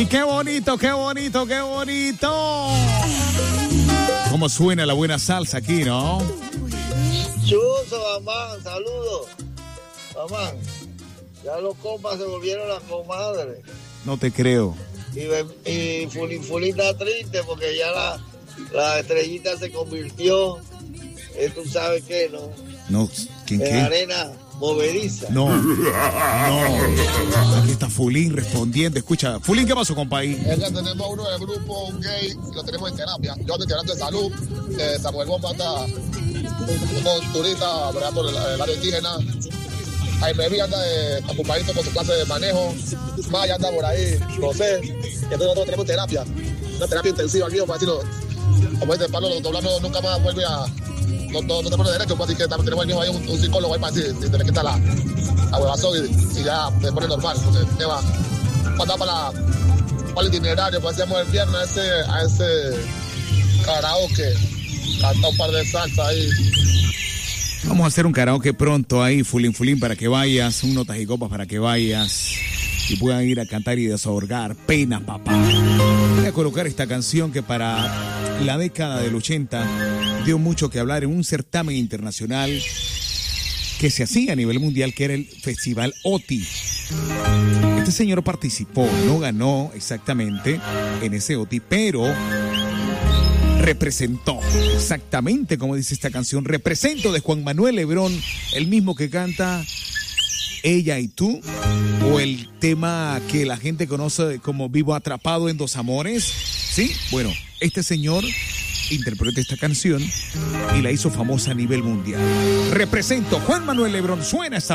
Y qué bonito, qué bonito, qué bonito. Cómo suena la buena salsa aquí, ¿no? Chuzo, mamá, saludos. Mamá, ya los compas se volvieron las comadres. No te creo. Y Fulín está triste porque ya la estrellita se convirtió en, tú sabes qué, ¿no? No, ¿quién en qué? arena movediza. No. Aquí está Fulín respondiendo. Escucha, Fulín, ¿qué pasó, compa? Ahí? Es que tenemos uno del grupo, un gay, lo tenemos en terapia. Yo estoy en terapia de salud. Samuel Bomba está un turista por el área indígena. Jaime Villa anda ocupadito con su clase de manejo. Maya anda por ahí, no sé. Entonces nosotros tenemos terapia. Una terapia intensiva aquí, para decirlo. Como dice Pablo, los doblanos nunca más vuelve a... No te pone derecho, pues, así que tenemos el mismo ahí un psicólogo ahí para decir, si te le quita la huevazón y ya te pone normal. Entonces, el tema, cuando para el itinerario, pues hacemos el viernes a ese karaoke, canta un par de salsa ahí. Vamos a hacer un karaoke pronto ahí, Fulín, para que vayas, un notas y copas para que vayas y puedan ir a cantar y desahogar penas, papá. Voy a colocar esta canción que para la década del 80 dio mucho que hablar en un certamen internacional que se hacía a nivel mundial, que era el Festival OTI. Este señor participó, no ganó exactamente en ese OTI, pero representó exactamente como dice esta canción. Represento, de Juan Manuel Lebrón, el mismo que canta Ella y Tú, o el tema que la gente conoce como Vivo Atrapado en Dos Amores. Sí, bueno, este señor interpreta esta canción y la hizo famosa a nivel mundial. Represento, Juan Manuel Lebrón, suena esta